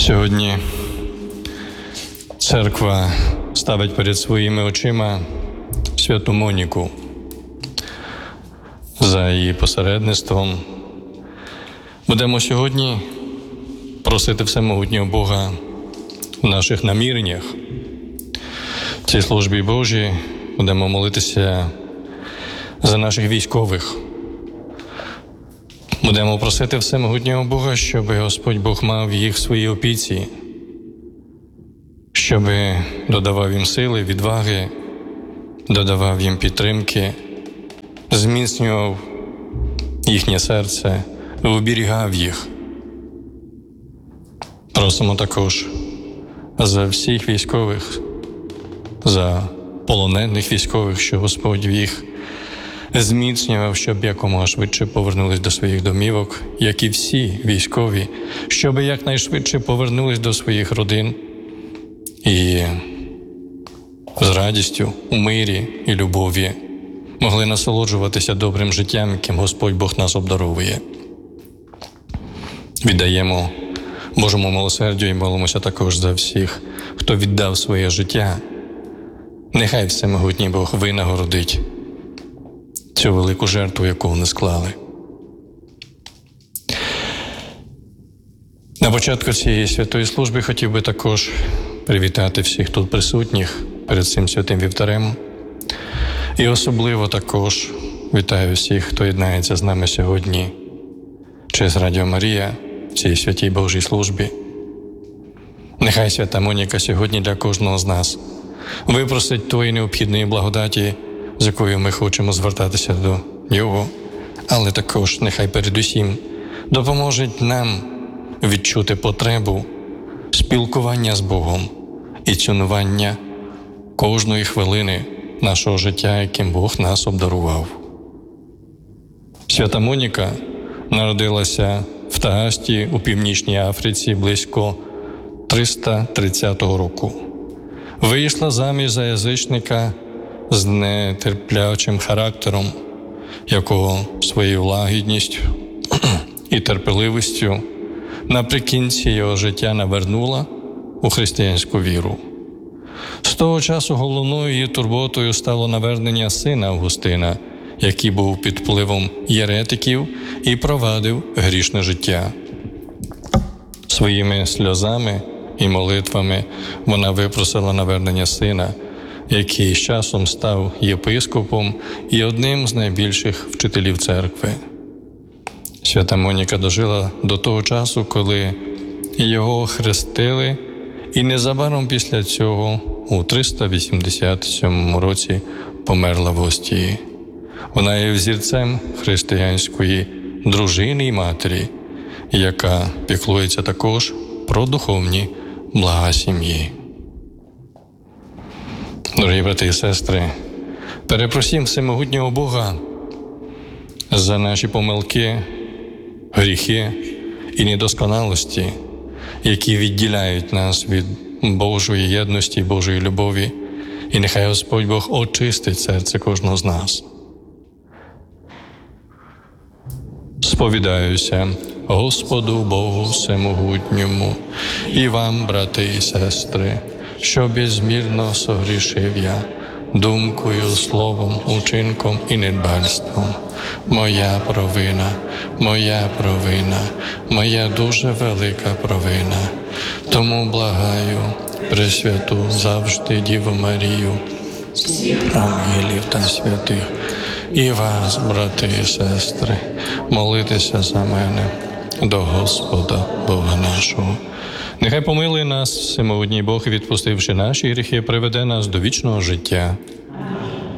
Сьогодні церква ставить перед своїми очима святу Моніку. За її посередництвом будемо сьогодні просити Всемогутнього Бога в наших наміреннях. В цій службі Божій будемо молитися за наших військових. Будемо просити Всемогутнього Бога, щоб Господь Бог мав їх в своїй опіці, щоб додавав їм сили, відваги, додавав їм підтримки, зміцнював їхнє серце, оберігав їх. Просимо також за всіх військових, за полонених військових, що Господь їх зміцнював, щоб якомога швидше повернулись до своїх домівок, як і всі військові, щоб якнайшвидше повернулись до своїх родин і з радістю, у мирі і любові могли насолоджуватися добрим життям, яким Господь Бог нас обдаровує. Віддаємо Божому милосердю і молимося також за всіх, хто віддав своє життя. Нехай Всемогутній Бог винагородить цю велику жертву, яку вони склали. На початку цієї святої служби хотів би також привітати всіх тут присутніх перед цим святим вівтарем. І особливо також вітаю всіх, хто єднається з нами сьогодні через Радіо Марія в цій святій Божій службі. Нехай свята Моніка сьогодні для кожного з нас випросить тої необхідної благодаті, з якою ми хочемо звертатися до Нього, але також нехай передусім допоможе нам відчути потребу спілкування з Богом і цінування кожної хвилини нашого життя, яким Бог нас обдарував. Свята Моніка народилася в Тагасті у Північній Африці близько 330 року. Вийшла заміж за язичника з нетерплячим характером, якого своєю лагідністю і терпеливістю наприкінці його життя навернула у християнську віру. З того часу головною її турботою стало навернення сина Августина, який був під впливом єретиків і провадив грішне життя. Своїми сльозами і молитвами вона випросила навернення сина, який з часом став єпископом і одним з найбільших вчителів церкви. Свята Моніка дожила до того часу, коли його хрестили, і незабаром після цього, у 387 році, померла в Остії. Вона є взірцем християнської дружини і матері, яка піклується також про духовні блага сім'ї. Дорогі брати і сестри, перепросім Всемогутнього Бога за наші помилки, гріхи і недосконалості, які відділяють нас від Божої єдності, Божої любові, і нехай Господь Бог очистить серце кожного з нас. Сповідаюся Господу Богу Всемогутньому і вам, брати і сестри, що безмірно согрішив я думкою, словом, учинком і недбальством. Моя провина, моя дуже велика провина. Тому благаю Пресвяту завжди Діву Марію, ангелів та святих, і вас, брати і сестри, молитеся за мене до Господа Бога нашого. Нехай помилує нас Всемогутній Бог, відпустивши наші гріхи, приведе нас до вічного життя.